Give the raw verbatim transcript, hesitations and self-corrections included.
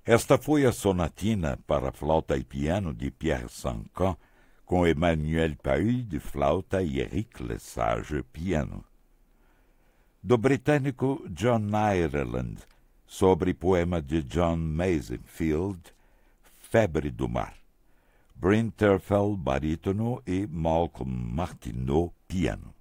Esta foi a sonatina para flauta e piano de Pierre Sancan, com Emmanuel Pahu de flauta e Eric Lesage piano. Do britânico John Ireland, sobre poema de John Masefield, Febre do Mar. Bryn Terfel, barítono, e Malcolm Martineau, piano.